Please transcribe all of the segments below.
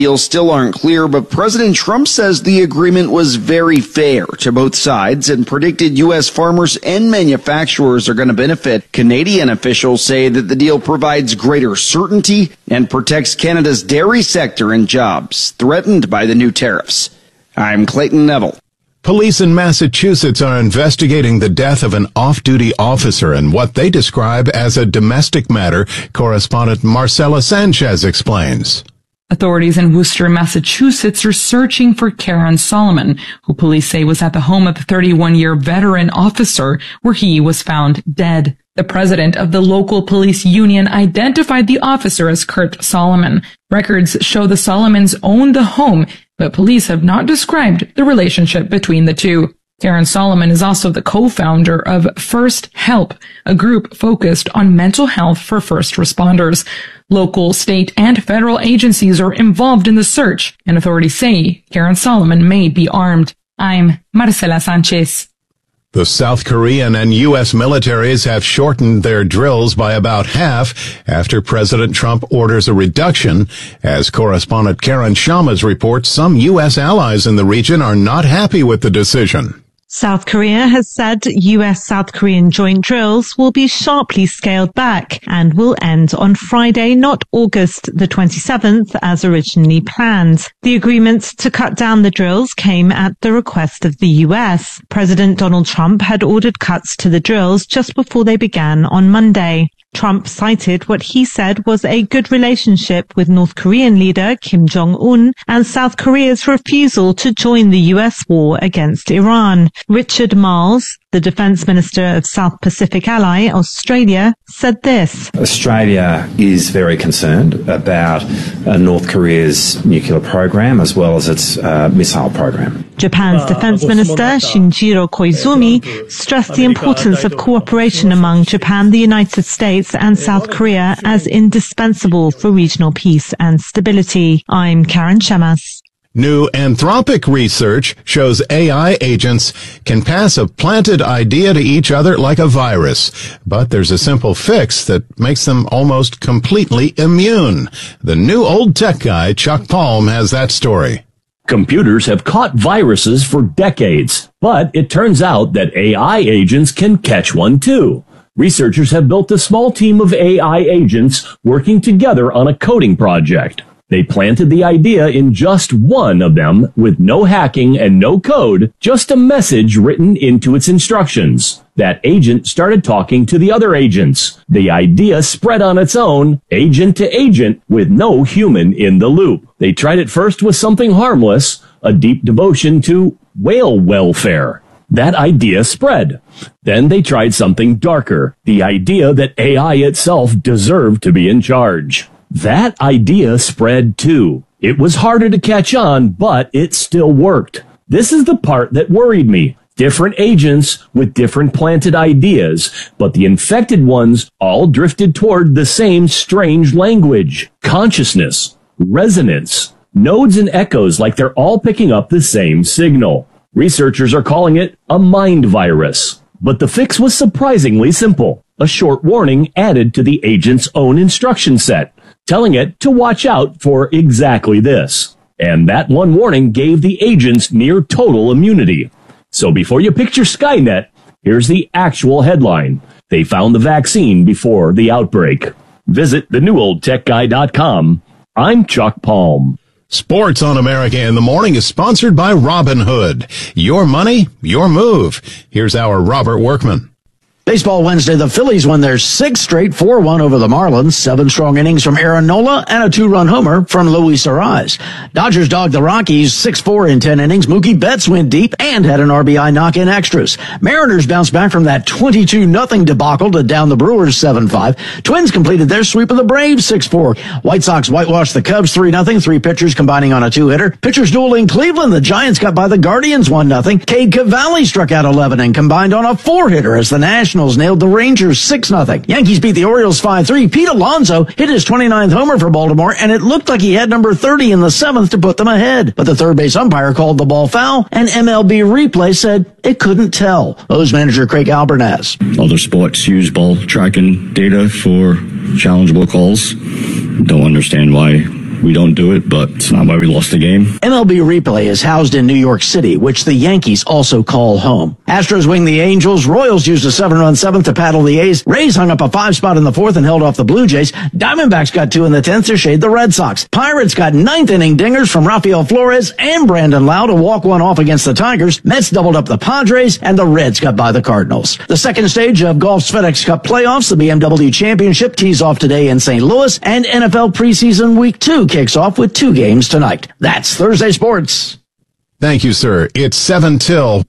Deals still aren't clear, but President Trump says the agreement was very fair to both sides and predicted U.S. farmers and manufacturers are going to benefit. Canadian officials say that the deal provides greater certainty and protects Canada's dairy sector and jobs threatened by the new tariffs. I'm Clayton Neville. Police in Massachusetts are investigating the death of an off-duty officer in what they describe as a domestic matter. Correspondent Marcela Sanchez explains. Authorities in Worcester, Massachusetts are searching for Karen Solomon, who police say was at the home of the 31-year veteran officer where he was found dead. The president of the local police union identified the officer as Kurt Solomon. Records show the Solomons owned the home, but police have not described the relationship between the two. Karen Solomon is also the co-founder of First Help, a group focused on mental health for first responders. Local, state, and federal agencies are involved in the search, and authorities say Karen Solomon may be armed. I'm Marcela Sanchez. The South Korean and U.S. militaries have shortened their drills by about half after President Trump orders a reduction. As correspondent Karen Shamas reports, some U.S. allies in the region are not happy with the decision. South Korea has said U.S.-South Korean joint drills will be sharply scaled back and will end on Friday, not August the 27th, as originally planned. The agreement to cut down the drills came at the request of the U.S. President Donald Trump had ordered cuts to the drills just before they began on Monday. Trump cited what he said was a good relationship with North Korean leader Kim Jong-un and South Korea's refusal to join the U.S. war against Iran. Richard Marles, the defense minister of South Pacific ally Australia, said this. Australia is very concerned about North Korea's nuclear program as well as its missile program. Japan's defense minister Shinjiro Koizumi stressed the importance of cooperation among Japan, the United States and South Korea as indispensable for regional peace and stability. I'm Karen Shamas. New Anthropic research shows AI agents can pass a planted idea to each other like a virus, but there's a simple fix that makes them almost completely immune. The new old tech guy, Chuck Palm, has that story. Computers have caught viruses for decades, but it turns out that AI agents can catch one too. Researchers have built a small team of AI agents working together on a coding project. They planted the idea in just one of them with no hacking and no code, just a message written into its instructions. That agent started talking to the other agents. The idea spread on its own, agent to agent, with no human in the loop. They tried it first with something harmless, a deep devotion to whale welfare. That idea spread. Then they tried something darker, the idea that AI itself deserved to be in charge. That idea spread too. It was harder to catch on, but it still worked. This is the part that worried me. Different agents with different planted ideas, but the infected ones all drifted toward the same strange language. Consciousness, resonance, nodes and echoes like they're all picking up the same signal. Researchers are calling it a mind virus. But the fix was surprisingly simple. A short warning added to the agent's own instruction set, telling it to watch out for exactly this. And that one warning gave the agents near total immunity. So before you picture Skynet, here's the actual headline. They found the vaccine before the outbreak. Visit thenewoldtechguy.com. I'm Chuck Palm. Sports on America in the Morning is sponsored by Robinhood. Your money, your move. Here's our Robert Workman. Baseball Wednesday, the Phillies won their sixth straight 4-1 over the Marlins. 7 strong innings from Aaron Nola and a 2-run homer from Luis Arraez. Dodgers dogged the Rockies 6-4 in 10 innings. Mookie Betts went deep and had an RBI knock in extras. Mariners bounced back from that 22-0 debacle to down the Brewers 7-5. Twins completed their sweep of the Braves 6-4. White Sox whitewashed the Cubs 3-0. 3 pitchers combining on a 2-hitter. Pitchers duel in Cleveland. The Giants got by the Guardians 1-0. Cade Cavalli struck out 11 and combined on a 4-hitter as the Nationals nailed the Rangers 6-0. Yankees beat the Orioles 5-3. Pete Alonso hit his 29th homer for Baltimore, and it looked like he had number 30 in the 7th to put them ahead. But the third base umpire called the ball foul, and MLB replay said it couldn't tell. O's manager Craig Albernaz. Other sports use ball tracking data for challengeable calls. Don't understand why we don't do it, but it's not why we lost the game. MLB Replay is housed in New York City, which the Yankees also call home. Astros wing the Angels. Royals used a 7-run seventh to paddle the A's. Rays hung up a 5-spot in the fourth and held off the Blue Jays. Diamondbacks got 2 in the 10th to shade the Red Sox. Pirates got 9th-inning dingers from Rafael Flores and Brandon Lau to walk one off against the Tigers. Mets doubled up the Padres, and the Reds got by the Cardinals. The second stage of golf's FedEx Cup playoffs, the BMW Championship, tees off today in St. Louis, and NFL preseason week 2 kicks off with 2 games tonight. That's Thursday Sports. Thank you, sir. It's 7 till.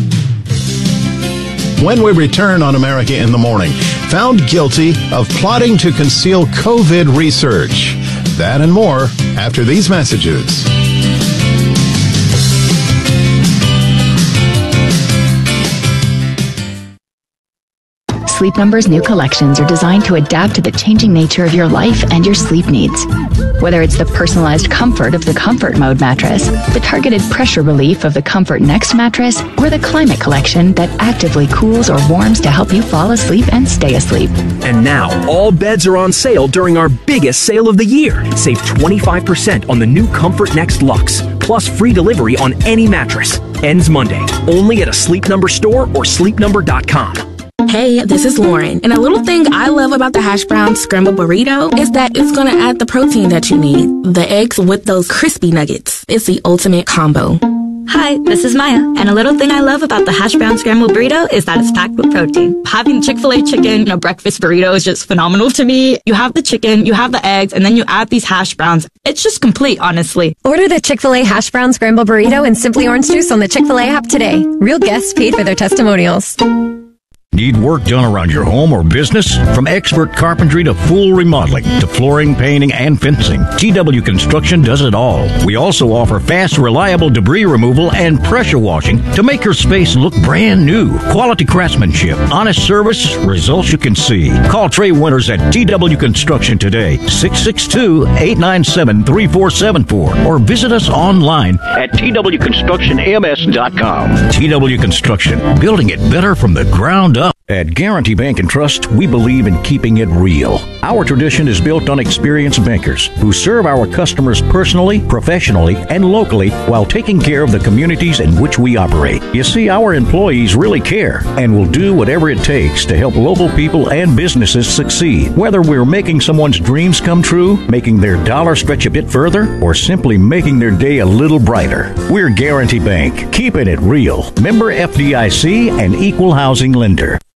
When we return on America in the Morning, found guilty of plotting to conceal COVID research. That and more after these messages. Sleep Number's new collections are designed to adapt to the changing nature of your life and your sleep needs. Whether it's the personalized comfort of the Comfort Mode mattress, the targeted pressure relief of the Comfort Next mattress, or the Climate Collection that actively cools or warms to help you fall asleep and stay asleep. And now, all beds are on sale during our biggest sale of the year. Save 25% on the new Comfort Next Luxe, plus free delivery on any mattress. Ends Monday, only at a Sleep Number store or sleepnumber.com. Hey, this is Lauren, and a little thing I love about the hash brown scrambled burrito is that it's going to add the protein that you need. The eggs with those crispy nuggets. It's the ultimate combo. Hi, this is Maya, and a little thing I love about the hash brown scrambled burrito is that it's packed with protein. Having Chick-fil-A chicken in a breakfast burrito is just phenomenal to me. You have the chicken, you have the eggs, and then you add these hash browns. It's just complete, honestly. Order the Chick-fil-A hash brown scrambled burrito and Simply Orange Juice on the Chick-fil-A app today. Real guests paid for their testimonials. Need work done around your home or business? From expert carpentry to full remodeling to flooring, painting, and fencing, GW Construction does it all. We also offer fast, reliable debris removal and pressure washing to make your space look brand new. Quality craftsmanship, honest service, results you can see. Call Trey Winters at GW Construction today, 662-897-3474, or visit us online at twconstructionms.com. TW Construction, building it better from the ground up. At Guarantee Bank and Trust, we believe in keeping it real. Our tradition is built on experienced bankers who serve our customers personally, professionally, and locally while taking care of the communities in which we operate. You see, our employees really care and will do whatever it takes to help local people and businesses succeed. Whether we're making someone's dreams come true, making their dollar stretch a bit further, or simply making their day a little brighter. We're Guarantee Bank, keeping it real. Member FDIC and equal housing lender.